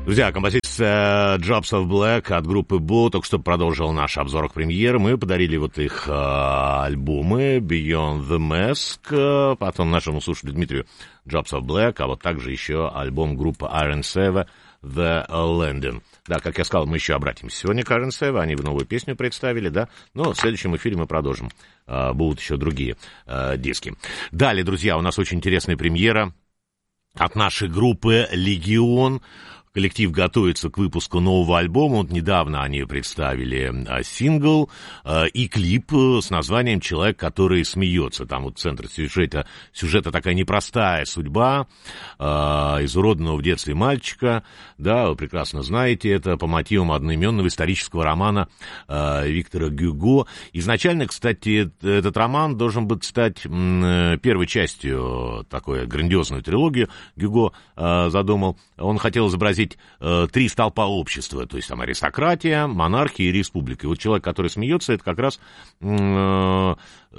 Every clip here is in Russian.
Друзья, композиция Drops of Black от группы Bo только что продолжил наш обзор к премьере. Мы подарили вот их альбомы Beyond the Mask, потом нашему слушателю Дмитрию Drops of Black, а вот также еще альбом группы Iron Seva The Landing. Да, как я сказал, мы еще обратимся сегодня к Iron Seva, они новую песню представили, да, но в следующем эфире мы продолжим. Будут еще другие диски. Далее, друзья, у нас очень интересная премьера от нашей группы «Легион». Коллектив готовится к выпуску нового альбома. Вот недавно они представили сингл и клип с названием «Человек, который смеется». Там вот в центре сюжета такая непростая судьба изуродованного в детстве мальчика. Да, вы прекрасно знаете, это по мотивам одноименного исторического романа Виктора Гюго. Изначально, кстати, этот роман должен был стать первой частью такой грандиозную трилогию Гюго задумал. Он хотел изобразить три столпа общества, то есть там аристократия, монархия и республика. И вот «Человек, который смеется», это как раз эта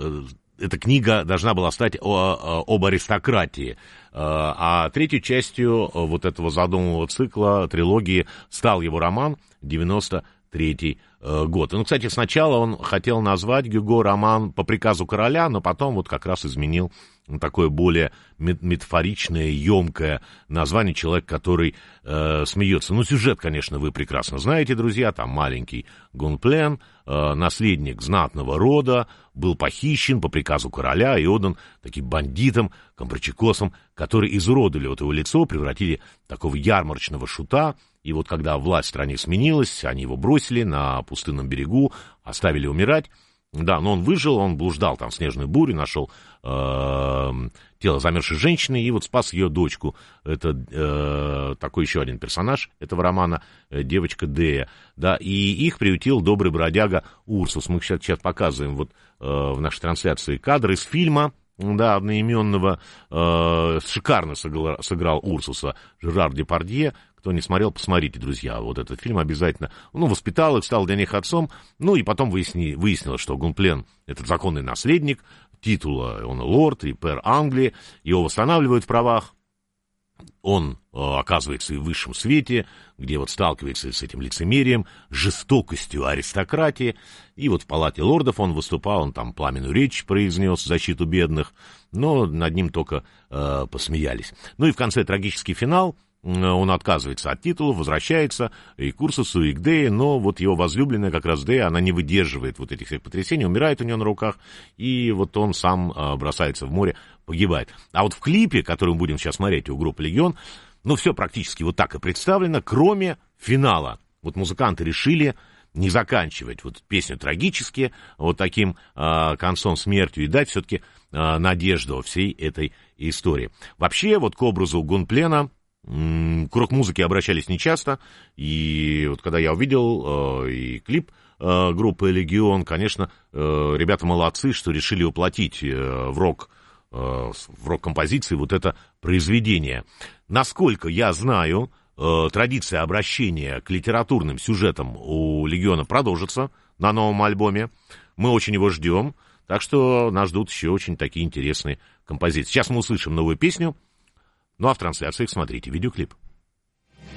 книга должна была стать об аристократии. А третьей частью вот этого задуманного цикла, трилогии, стал его роман «93-й год». Ну, кстати, сначала он хотел назвать Гюго роман «По приказу короля», но потом вот как раз изменил такое более метафоричное, емкое название «Человек, который смеется». Ну, сюжет, конечно, вы прекрасно знаете, друзья. Там маленький Гунплен, наследник знатного рода, был похищен по приказу короля и отдан таким бандитам, компрочекосам, которые изуродовали вот его лицо, превратили в такого ярмарочного шута. И вот когда власть в стране сменилась, они его бросили на пустынном берегу, оставили умирать. Да, но он выжил, он блуждал там в снежную бурю, нашел тело замерзшей женщины и вот спас ее дочку. Это такой еще один персонаж этого романа, девочка Дея. Да, и их приютил добрый бродяга Урсус. Мы сейчас показываем вот в нашей трансляции кадры из фильма, да, одноименного. Шикарно сыграл Урсуса Жерар Депардье. Кто не смотрел, посмотрите, друзья, вот этот фильм обязательно. Ну, воспитал их, стал для них отцом. Ну, и потом выяснилось, что Гунплен — этот законный наследник титула, он лорд и пэр Англии. Его восстанавливают в правах. Он оказывается и в высшем свете, где вот сталкивается с этим лицемерием, жестокостью аристократии. И вот в палате лордов он выступал, он там пламенную речь произнес в защиту бедных, но над ним только посмеялись. Ну и в конце трагический финал. Он отказывается от титула, возвращается и к Урсусу, и к Дее, но вот его возлюбленная, как раз Дея, она не выдерживает вот этих всех потрясений, умирает у нее на руках, и вот он сам бросается в море, погибает. А вот в клипе, который мы будем сейчас смотреть у группы «Легион», ну, все практически вот так и представлено, кроме финала. Вот музыканты решили не заканчивать вот песню трагически, вот таким концом, смертью, и дать все-таки надежду всей этой истории. Вообще, вот к образу Гунплена к рок-музыке обращались нечасто, и вот когда я увидел и клип группы «Легион», конечно, ребята молодцы, что решили воплотить в рок-композиции вот это произведение. Насколько я знаю, традиция обращения к литературным сюжетам у «Легиона» продолжится на новом альбоме. Мы очень его ждем, так что нас ждут еще очень такие интересные композиции. Сейчас мы услышим новую песню. Ну а в трансляциях смотрите видеоклип.